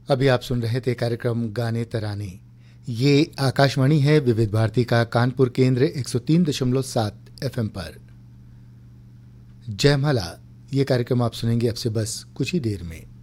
अभी आप सुन रहे थे कार्यक्रम गाने तराने। ये आकाशवाणी है विविध भारती का कानपुर केंद्र 103.7 एफएम पर। जयमाला ये कार्यक्रम आप सुनेंगे अब से बस कुछ ही देर में।